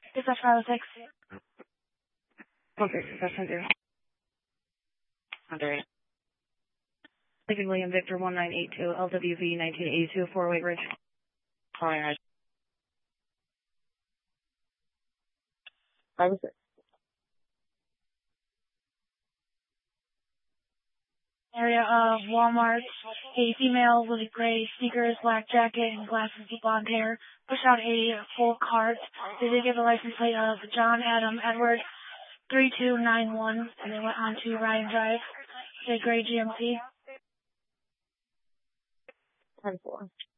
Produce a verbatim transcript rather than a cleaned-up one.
Dispatch five oh six. Okay, that's under. Under. Lincoln William Victor one nine eight two, L W V nineteen eighty-two, four-way bridge. Calling right. five oh six. Area of Walmart. A female with gray sneakers, black jacket, and glasses with blonde hair. Push out a full cart. They did get the license plate of John Adam Edward three two nine one, and they went on to Ryan Drive. A gray G M C. ten four.